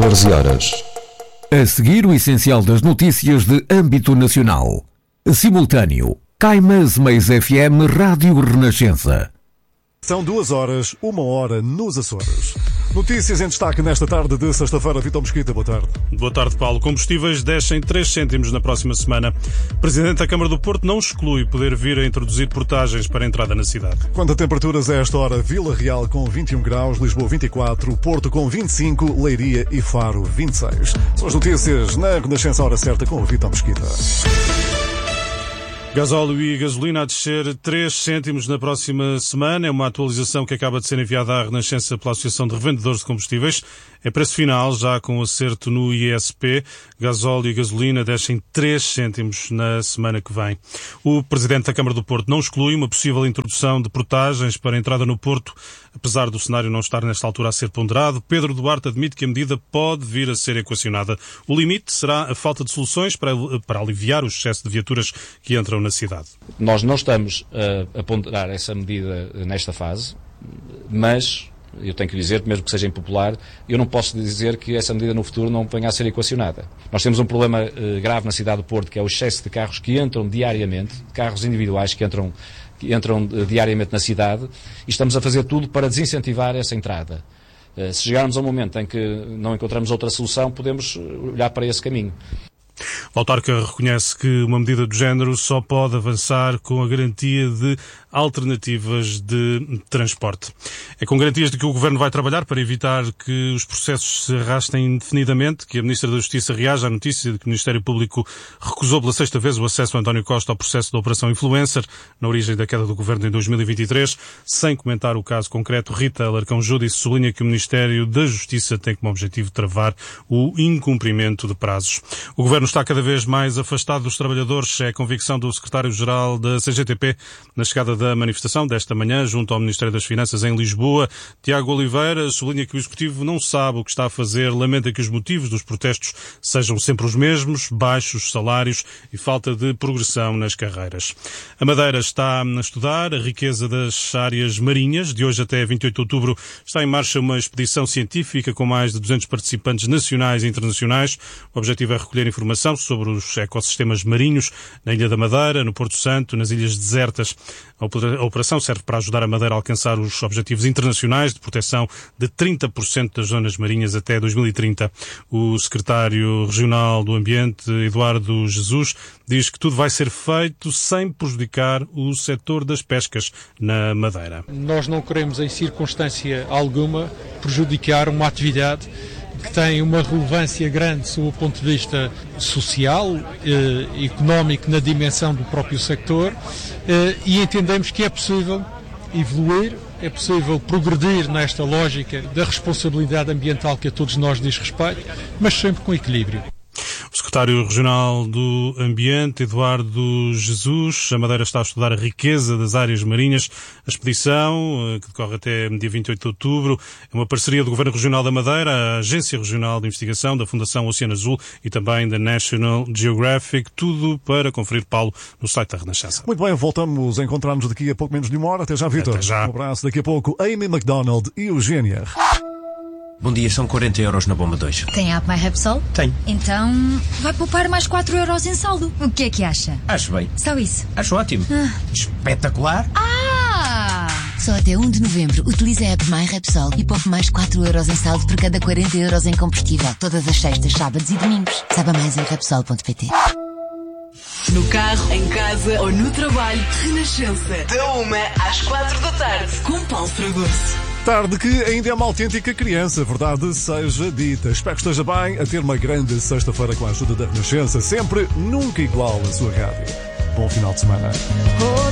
14 horas. A seguir, o essencial das notícias de âmbito nacional. Simultâneo, Caimãs Meias FM Rádio Renascença. São 2 horas, 1 hora nos Açores. Notícias em destaque nesta tarde de sexta-feira. Vitor Mesquita, boa tarde. Boa tarde, Paulo. Combustíveis descem 3 cêntimos na próxima semana. Presidente da Câmara do Porto não exclui poder vir a introduzir portagens para a entrada na cidade. Quanto a temperaturas a esta hora, Vila Real com 21 graus, Lisboa 24, Porto com 25, Leiria e Faro 26. São as notícias na Renascença Hora Certa com o Vitor Mesquita. Gasóleo e gasolina a descer 3 cêntimos na próxima semana. É uma atualização que acaba de ser enviada à Renascença pela Associação de Revendedores de Combustíveis. É preço final, já com acerto no ISP. Gasóleo e gasolina descem 3 cêntimos na semana que vem. O Presidente da Câmara do Porto não exclui uma possível introdução de portagens para a entrada no Porto, apesar do cenário não estar nesta altura a ser ponderado. Pedro Duarte admite que a medida pode vir a ser equacionada. O limite será a falta de soluções para aliviar o excesso de viaturas que entram na cidade. Nós não estamos a ponderar essa medida nesta fase, mas eu tenho que dizer, mesmo que seja impopular, eu não posso dizer que essa medida no futuro não venha a ser equacionada. Nós temos um problema grave na cidade do Porto, que é o excesso de carros que entram diariamente, carros individuais que entram diariamente na cidade, e estamos a fazer tudo para desincentivar essa entrada. Se chegarmos a um momento em que não encontramos outra solução, podemos olhar para esse caminho. O autarca reconhece que uma medida do género só pode avançar com a garantia de alternativas de transporte. É com garantias de que o Governo vai trabalhar para evitar que os processos se arrastem indefinidamente, que a Ministra da Justiça reaja à notícia de que o Ministério Público recusou pela 6ª vez o acesso a António Costa ao processo da Operação Influencer, na origem da queda do Governo em 2023. Sem comentar o caso concreto, Rita Alarcão Júdice sublinha que o Ministério da Justiça tem como objetivo travar o incumprimento de prazos. O Governo está cada vez mais afastado dos trabalhadores. É a convicção do secretário-geral da CGTP na chegada da manifestação desta manhã junto ao Ministério das Finanças em Lisboa. Tiago Oliveira sublinha que o Executivo não sabe o que está a fazer, lamenta que os motivos dos protestos sejam sempre os mesmos, baixos salários e falta de progressão nas carreiras. A Madeira está a estudar a riqueza das áreas marinhas. De hoje até 28 de outubro está em marcha uma expedição científica com mais de 200 participantes nacionais e internacionais. O objetivo é recolher informação sobre os ecossistemas marinhos na Ilha da Madeira, no Porto Santo, nas ilhas desertas. A operação serve para ajudar a Madeira a alcançar os objetivos internacionais de proteção de 30% das zonas marinhas até 2030. O secretário regional do Ambiente, Eduardo Jesus, diz que tudo vai ser feito sem prejudicar o setor das pescas na Madeira. Nós não queremos, em circunstância alguma, prejudicar uma atividade que tem uma relevância grande sob o ponto de vista social, económico, na dimensão do próprio sector, e entendemos que é possível evoluir, é possível progredir nesta lógica da responsabilidade ambiental que a todos nós diz respeito, mas sempre com equilíbrio. O secretário regional do Ambiente, Eduardo Jesus, a Madeira está a estudar a riqueza das áreas marinhas. A expedição, que decorre até dia 28 de outubro, é uma parceria do Governo Regional da Madeira, a Agência Regional de Investigação, da Fundação Oceano Azul e também da National Geographic. Tudo para conferir, Paulo, no site da Renascença. Muito bem, voltamos a encontrar-nos daqui a pouco menos de 1 hora. Até já, Vitor. Até já. Um abraço. Daqui a pouco, Amy MacDonald e o GNR. Bom dia, são 40 euros na bomba 2. Tem a app My Repsol? Tem. Então vai poupar mais 4 euros em saldo. O que é que acha? Acho bem. Só isso? Acho ótimo. Espetacular. Só até 1 de novembro utilize a app My Repsol e poupe mais 4 euros em saldo por cada 40 euros em combustível. Todas as sextas, sábados e domingos. Saiba mais em Repsol.pt. No carro, em casa ou no trabalho, Renascença. Da 1 às 4 da tarde, com Paulo Fragoso. Tarde que ainda é uma autêntica criança, verdade seja dita. Espero que esteja bem a ter uma grande sexta-feira com a ajuda da Renascença. Sempre, nunca igual a sua rádio. Bom final de semana.